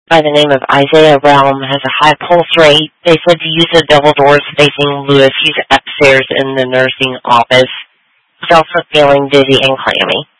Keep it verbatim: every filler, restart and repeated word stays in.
by the name of Isaiah Realm has a high pulse rate. They said to use the double doors facing Lewis. He's upstairs in the nursing office. He's also feeling dizzy and clammy.